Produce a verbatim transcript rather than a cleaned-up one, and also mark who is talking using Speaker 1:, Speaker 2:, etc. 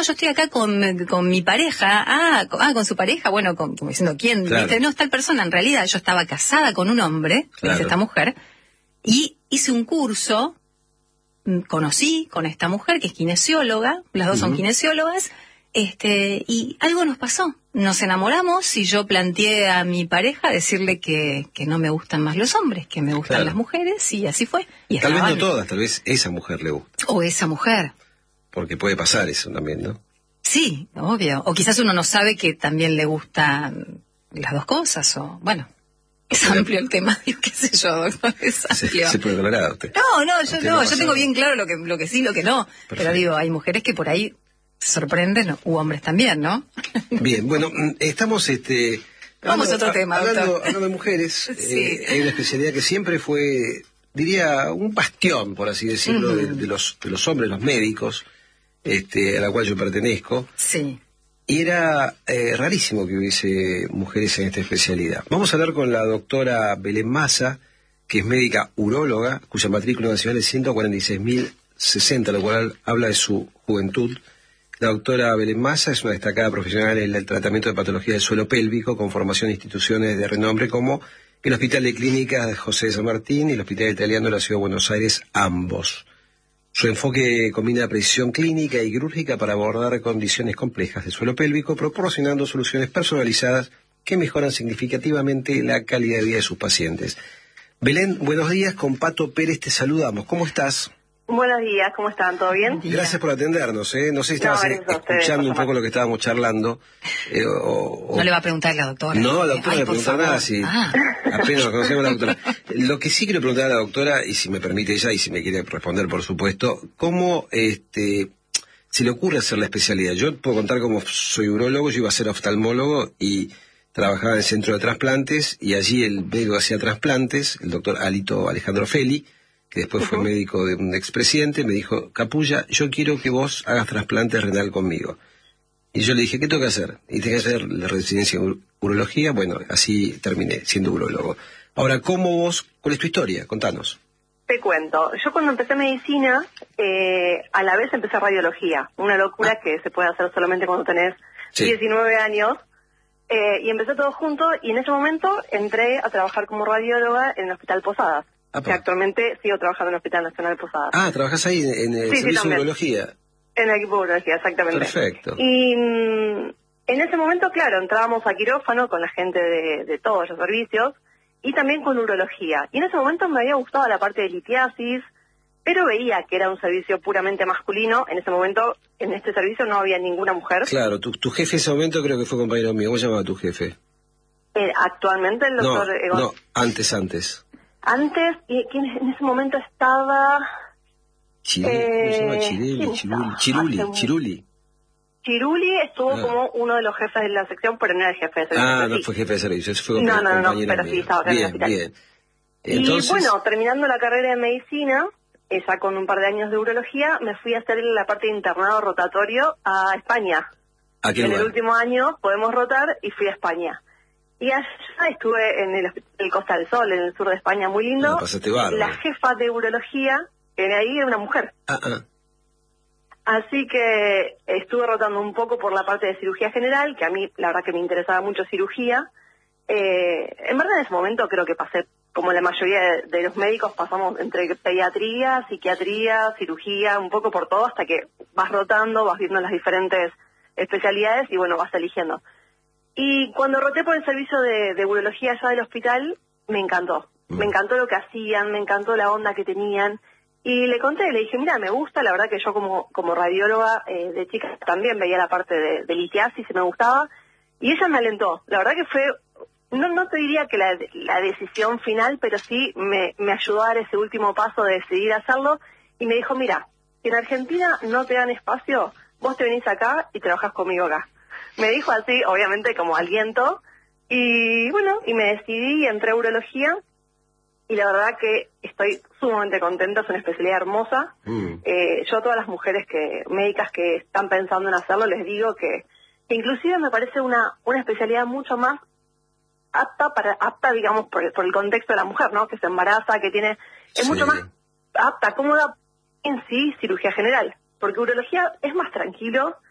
Speaker 1: no, yo estoy acá con, con mi pareja. Ah, con, ah, con su pareja, bueno, con, como diciendo, ¿quién?
Speaker 2: Claro.
Speaker 1: ¿Viste? No, es tal persona. En realidad yo estaba casada con un hombre,
Speaker 2: Claro.
Speaker 1: es esta mujer, y hice un curso, conocí con esta mujer que es kinesióloga, las dos uh-huh. son kinesiólogas, este, y algo nos pasó. Nos enamoramos y yo planteé a mi pareja decirle que, que no me gustan más los hombres, que me gustan claro. las mujeres, y así fue. Y
Speaker 2: tal vez no todas, tal vez esa mujer le gusta.
Speaker 1: O esa mujer.
Speaker 2: Porque puede pasar eso también, ¿no?
Speaker 1: Sí, obvio. O quizás uno no sabe que también le gustan las dos cosas, o bueno, es pero, amplio el tema, qué sé yo, doctor, es amplio.
Speaker 2: Se, se puede aclarar usted.
Speaker 1: No, no, yo no, yo tengo bien claro lo que, lo que sí, lo que no. Perfecto. Pero digo, hay mujeres que por ahí se sorprenden, u hombres también, ¿no?
Speaker 2: Bien, bueno, estamos este
Speaker 1: Vamos a otro tema,
Speaker 2: hablando,
Speaker 1: doctor.
Speaker 2: Hablando de mujeres,
Speaker 1: Sí.
Speaker 2: eh, hay una especialidad que siempre fue, diría, un bastión, por así decirlo, uh-huh. de, de los de los hombres, los médicos, este, a la cual yo pertenezco.
Speaker 1: Sí.
Speaker 2: Y era eh, rarísimo que hubiese mujeres en esta especialidad. Vamos a hablar con la doctora Belén Massa, que es médica uróloga, cuya matrícula nacional es ciento cuarenta y seis mil sesenta, lo cual habla de su juventud. La doctora Belén Massa es una destacada profesional en el tratamiento de patología del suelo pélvico, con formación en instituciones de renombre como el Hospital de Clínicas José de San Martín y el Hospital Italiano de la Ciudad de Buenos Aires, ambos. Su enfoque combina precisión clínica y quirúrgica para abordar condiciones complejas del suelo pélvico, proporcionando soluciones personalizadas que mejoran significativamente la calidad de vida de sus pacientes. Belén, buenos días, con Pato Pérez te saludamos. ¿Cómo estás?
Speaker 3: Buenos días, ¿cómo están? ¿Todo bien?
Speaker 2: Gracias por atendernos, ¿eh? No sé si estabas no, escuchando ustedes, un poco lo que estábamos charlando. Eh, o, o...
Speaker 1: No le va a preguntar a la doctora.
Speaker 2: No, la doctora no le pregunta nada, si
Speaker 1: ah.
Speaker 2: apenas nos conocemos a la doctora. Lo que sí quiero preguntar a la doctora, y si me permite ella, y si me quiere responder, por supuesto, ¿cómo este, se le ocurre hacer la especialidad? Yo puedo contar cómo soy urólogo, yo iba a ser oftalmólogo y trabajaba en el centro de trasplantes, y allí el médico hacía trasplantes, el doctor Alito Alejandro Feli, que después uh-huh. fue médico de un expresidente, me dijo, Capulla, yo quiero que vos hagas trasplante renal conmigo. Y yo le dije, ¿qué tengo que hacer? Y tengo que hacer la residencia en urología. Bueno, así terminé siendo urólogo. Ahora, ¿cómo vos, cuál es tu historia? Contanos.
Speaker 3: Te cuento. Yo cuando empecé medicina, eh, a la vez empecé radiología. Una locura ah. que se puede hacer solamente cuando tenés sí. diecinueve años. Eh, y empecé todo junto, y en ese momento entré a trabajar como radióloga en el Hospital Posadas. Ah, que actualmente sigo trabajando en el Hospital Nacional de Posadas.
Speaker 2: Ah, ¿trabajás ahí en, en el
Speaker 3: sí,
Speaker 2: servicio
Speaker 3: sí,
Speaker 2: de urología?
Speaker 3: En el equipo de urología, exactamente.
Speaker 2: Perfecto.
Speaker 3: Y mm, en ese momento, claro, entrábamos a quirófano con la gente de, de todos los servicios, y también con urología. Y en ese momento me había gustado la parte de litiasis, pero veía que era un servicio puramente masculino. En ese momento, en este servicio no había ninguna mujer.
Speaker 2: Claro, tu, tu jefe en ese momento creo que fue compañero mío. ¿Cómo se llamaba tu jefe?
Speaker 3: Eh, actualmente el doctor...
Speaker 2: No,
Speaker 3: Egon...
Speaker 2: no, antes, antes.
Speaker 3: Antes, y ¿quién en ese momento estaba?
Speaker 2: Chile,
Speaker 3: eh,
Speaker 2: ¿cómo se llama? Chiruli, Chiruli, Chiruli, Chiruli.
Speaker 3: Chiruli estuvo
Speaker 2: ah.
Speaker 3: como uno de los jefes de la sección, pero no era el jefe de servicio.
Speaker 2: Ah, no
Speaker 3: sí.
Speaker 2: fue jefe de servicio, eso fue
Speaker 3: no, no, no,
Speaker 2: compañero
Speaker 3: pero
Speaker 2: mío.
Speaker 3: sí estaba acá
Speaker 2: bien,
Speaker 3: en el hospital.
Speaker 2: Bien, Entonces...
Speaker 3: Y bueno, terminando la carrera de medicina, esa con un par de años de urología, me fui a hacer la parte de internado rotatorio a España.
Speaker 2: ¿A qué
Speaker 3: en
Speaker 2: lugar?
Speaker 3: El último año podemos rotar y fui a España. Y allá estuve en el, el Costa del Sol, en el sur de España, muy lindo.
Speaker 2: No,
Speaker 3: la jefa de urología, que era ahí, era una mujer.
Speaker 2: Ah, ah.
Speaker 3: Así que estuve rotando un poco por la parte de cirugía general, que a mí la verdad que me interesaba mucho cirugía. Eh, en verdad en ese momento creo que pasé, como la mayoría de, de los médicos, pasamos entre pediatría, psiquiatría, cirugía, un poco por todo, hasta que vas rotando, vas viendo las diferentes especialidades y bueno, vas eligiendo. Y cuando roté por el servicio de, de urología allá del hospital, me encantó. Mm. Me encantó lo que hacían, me encantó la onda que tenían. Y le conté, le dije, mira, me gusta, la verdad que yo como como radióloga eh, de chica también veía la parte de, de litiasis y me gustaba. Y ella me alentó. La verdad que fue, no no te diría que la, la decisión final, pero sí me, me ayudó a dar ese último paso de decidir hacerlo. Y me dijo, mira, si en Argentina no te dan espacio, vos te venís acá y trabajás conmigo acá. Me dijo así, obviamente como aliento, y bueno, y me decidí y entré a urología, y la verdad que estoy sumamente contenta, es una especialidad hermosa. Mm. Eh, yo a todas las mujeres que médicas que están pensando en hacerlo, les digo que, que inclusive me parece una, una especialidad mucho más apta, para apta digamos, por, por el contexto de la mujer, ¿no? Que se embaraza, que tiene, es sí. mucho más apta, cómoda en sí cirugía general, porque urología es más tranquilo.